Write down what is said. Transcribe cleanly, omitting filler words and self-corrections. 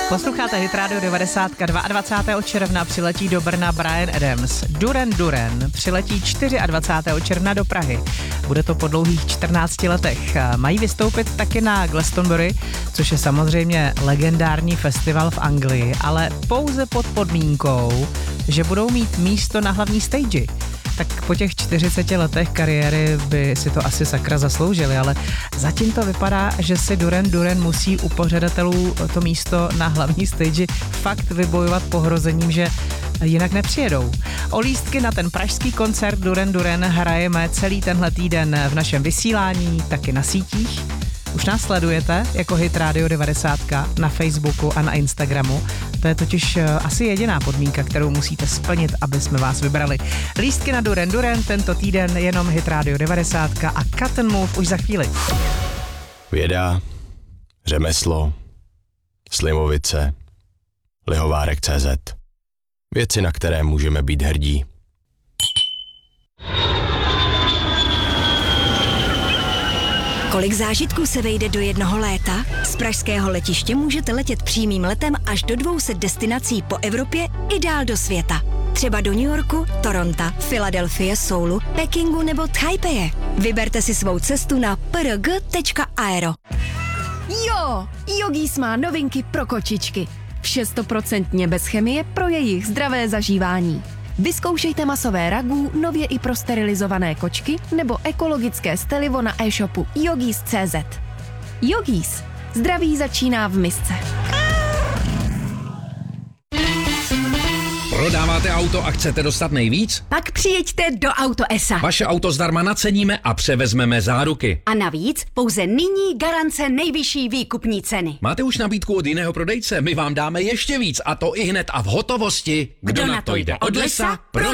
Posloucháte Hit Radio 90. 22. června přiletí do Brna Bryan Adams. Duran Duran přiletí 24. června do Prahy. Bude to po dlouhých 14 letech. Mají vystoupit taky na Glastonbury, což je samozřejmě legendární festival v Anglii, ale pouze pod podmínkou, že budou mít místo na hlavní stage. Tak po těch 40 letech kariéry by si to asi sakra zasloužili, ale zatím to vypadá, že si Duran Duran musí u pořadatelů to místo na hlavní stage fakt vybojovat pohrozením, že jinak nepřijedou. O lístky na ten pražský koncert Duran Duran hrajeme celý tenhle týden v našem vysílání, taky na sítích. Už nás sledujete jako Hit Radio 90 na Facebooku a na Instagramu. To je totiž asi jediná podmínka, kterou musíte splnit, aby jsme vás vybrali. Lístky na Duran Duran tento týden jenom Hit Radio 90 a Cut and Move už za chvíli. Věda, řemeslo, Slimovice, Lihovárek.cz. Věci, na které můžeme být hrdí. Kolik zážitků se vejde do jednoho léta? Z pražského letiště můžete letět přímým letem až do 200 destinací po Evropě i dál do světa. Třeba do New Yorku, Toronto, Filadelfie, Soulu, Pekingu nebo Taipeje. Vyberte si svou cestu na prg.aero. Jo, Yogis má novinky pro kočičky. Vše 100% bez chemie pro jejich zdravé zažívání. Vyzkoušejte masové ragu, nově i pro sterilizované kočky nebo ekologické stelivo na e-shopu Yogis.cz. Yogis. Zdraví začíná v misce. Prodáváte auto a chcete dostat nejvíc? Pak přijeďte do Auto S.A. Vaše auto zdarma naceníme a převezmeme záruky. A navíc pouze nyní garance nejvyšší výkupní ceny. Máte už nabídku od jiného prodejce? My vám dáme ještě víc a to i hned a v hotovosti. Kdo na to jde od lesa,